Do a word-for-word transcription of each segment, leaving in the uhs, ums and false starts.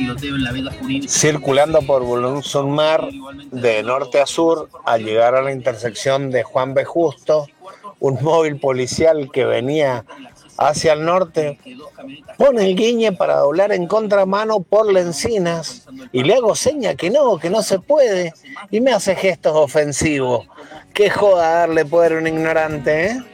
circulando por Boulogne-sur-Mer de norte a sur, al llegar a la intersección de Juan B. Justo, un móvil policial que venía hacia el norte pone el guiñe para doblar en contramano por Lencinas y le hago seña que no, que no se puede y me hace gestos ofensivos. Qué joda darle poder a un ignorante, ¿eh?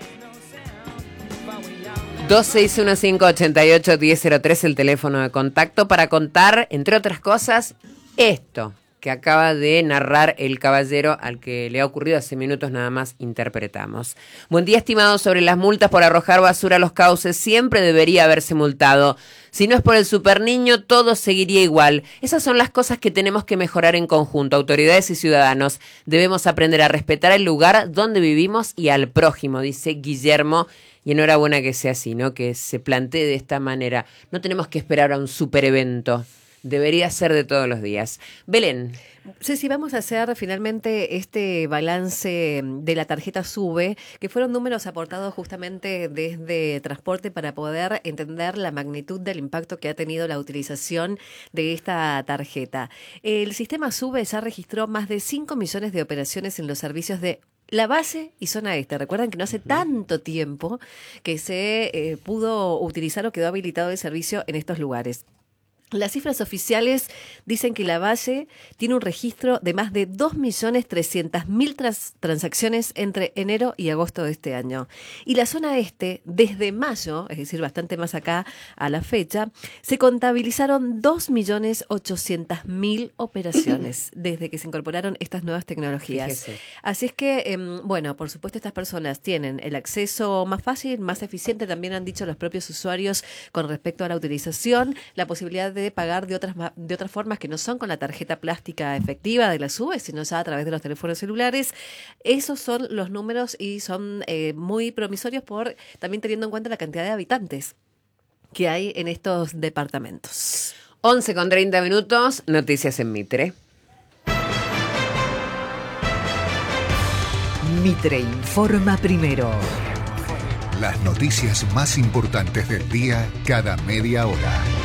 dos seis uno cinco ocho ocho uno cero cero tres el teléfono de contacto para contar, entre otras cosas, esto que acaba de narrar el caballero al que le ha ocurrido hace minutos nada más interpretamos. Buen día, estimado. Sobre las multas por arrojar basura a los cauces, siempre debería haberse multado. Si no es por el superniño, todo seguiría igual. Esas son las cosas que tenemos que mejorar en conjunto, autoridades y ciudadanos. Debemos aprender a respetar el lugar donde vivimos y al prójimo, dice Guillermo. Y enhorabuena que sea así, ¿no? Que se plantee de esta manera. No tenemos que esperar a un superevento. Debería ser de todos los días. Belén. Sí, sí, vamos a hacer finalmente este balance de la tarjeta SUBE, que fueron números aportados justamente desde transporte para poder entender la magnitud del impacto que ha tenido la utilización de esta tarjeta. El sistema SUBE ya registró más de cinco millones de operaciones en los servicios de la base y zona este. Recuerdan que no hace tanto tiempo que se eh, pudo utilizar o quedó habilitado el servicio en estos lugares. Las cifras oficiales dicen que la Valle tiene un registro de más de dos millones trescientas mil trans- transacciones entre enero y agosto de este año. Y la zona este, desde mayo, es decir, bastante más acá a la fecha, se contabilizaron dos millones ochocientas mil operaciones desde que se incorporaron estas nuevas tecnologías. Fíjese. Así es que, eh, bueno, por supuesto estas personas tienen el acceso más fácil, más eficiente, también han dicho los propios usuarios con respecto a la utilización, la posibilidad de de pagar de otras de otras formas que no son con la tarjeta plástica efectiva de la SUBE, sino ya a través de los teléfonos celulares. Esos son los números y son eh, muy promisorios por también teniendo en cuenta la cantidad de habitantes que hay en estos departamentos. once con treinta minutos, noticias en Mitre. Mitre informa primero. Las noticias más importantes del día cada media hora.